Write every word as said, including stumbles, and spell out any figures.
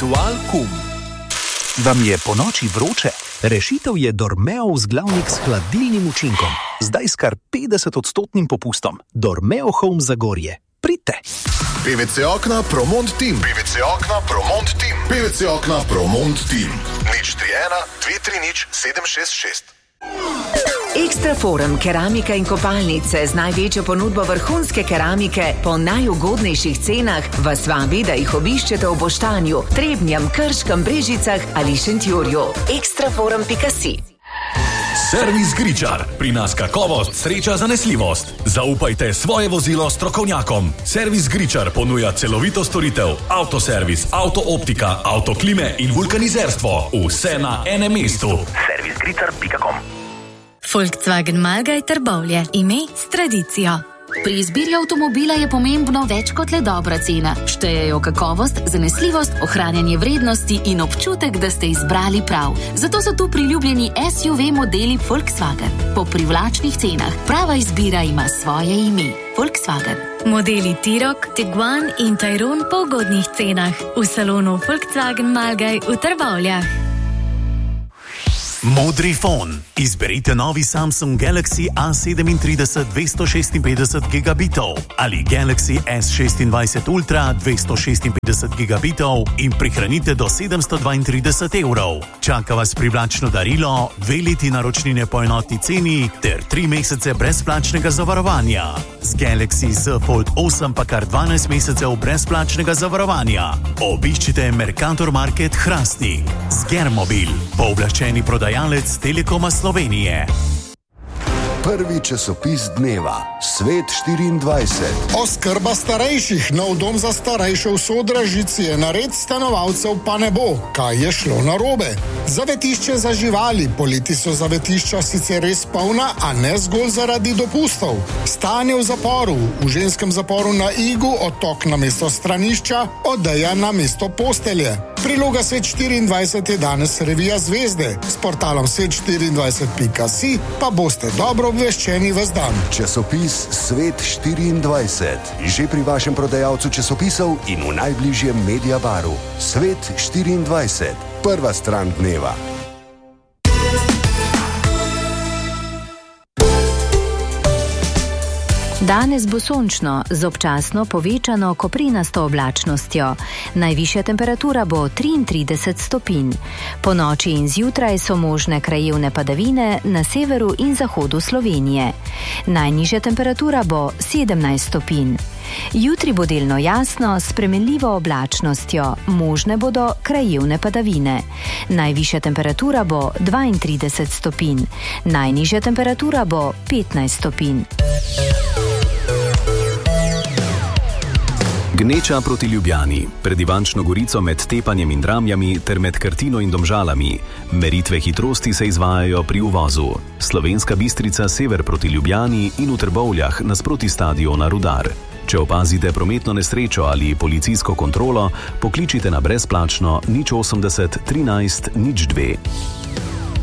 Ritual kum. Vam je po noči vroče? Rešitev je Dormeo vzglavnik s hladilnim učinkom. Zdaj s kar petdeset odstotnim popustom. Dormeo Home Zagorje. Pridite! P V C okna Promont Team. P V C okna Promont Team. P V C okna Promont Team. nič tri ena dve tri nič sedem šest šest. Ekstra Forum keramika in kopalnice z največjo ponudbo vrhunske keramike po najugodnejših cenah vas vabi, da jih obiščete v Boštanju, Trebnjem, Krškem, Brežicah ali Šentjurju. ekstra forum pika si. Servis Gričar. Pri nas kakovost, sreča, zanesljivost. Zaupajte svoje vozilo strokovnjakom. Servis Gričar ponuja celovito storitev, avtoservis, avtooptika, avtoklime in vulkanizerstvo. Vse na enem mestu. servis gričar pika com. Volkswagen Malgaj Trbovlje. Ime s tradicijo. Pri izbiri avtomobila je pomembno več kot le dobra cena. Štejejo kakovost, zanesljivost, ohranjanje vrednosti in občutek, da ste izbrali prav. Zato so tu priljubljeni S U V modeli Volkswagen. Po privlačnih cenah. Prava izbira ima svoje ime. Volkswagen. Modeli T-Roc, Tiguan in Tayron po ugodnih cenah. V salonu Volkswagen Malgaj v Trbovljah. Modri fon. Izberite novi Samsung Galaxy A sedemintrideset dvesto šestinpetdeset gigabitov ali Galaxy S šestindvajset Ultra dvesto šestinpetdeset gigabitov in prihranite do sedemsto dvaintrideset evrov. Čaka vas privlačno darilo, dve leti naročnine po enotni ceni ter tri mesece brezplačnega zavarovanja. Z Galaxy Z Fold osem pa kar dvanajst mesecev brezplačnega zavarovanja. Obiščite Mercator Market Hrastnik. Zgermobil, pooblaščeni prodajalec Telekoma Slovenije. Prvi časopis dneva, Svet štiriindvajset. Oskrba starejših, nov dom za starejše v Sodražici je nared stanovalcev pa ne bo. Kaj je šlo narobe? Zavetišče za živali, poleti so zavetišča sicer res polna, a ne zgolj zaradi dopustov. Stanje v zaporu, v ženskem zaporu na Igu, otok na mesto stranišča, odeja na mesto postelje. Priloga Svet štiriindvajset je danes revija Zvezde. S portalom svet štiriindvajset pika si pa boste dobro obveščeni ves dan. Časopis Svet štiriindvajset. Že pri vašem prodajalcu časopisov in v najbližjem Mediabaru. Svet štiriindvajset. Prva stran dneva. Danes bo sončno, z občasno povečano koprinasto oblačnostjo. Najvišja temperatura bo triintrideset stopinj. Po noči in zjutraj so možne krajevne padavine na severu in zahodu Slovenije. Najnižja temperatura bo sedemnajst stopinj. Jutri bo delno jasno s spremenljivo oblačnostjo, možne bodo krajevne padavine. Najvišja temperatura bo dvaintrideset stopinj. Najnižja temperatura bo petnajst stopinj. Gneča proti Ljubljani, pred Ivančno Gorico med Tepanjem in Dramljami ter med Krtino in Domžalami. Meritve hitrosti se izvajajo pri uvozu. Slovenska Bistrica sever proti Ljubljani in v Trbovljah nasproti stadiona Rudar. Če opazite prometno nesrečo ali policijsko kontrolo, pokličite na brezplačno nič osemdeset trinajst nič dve.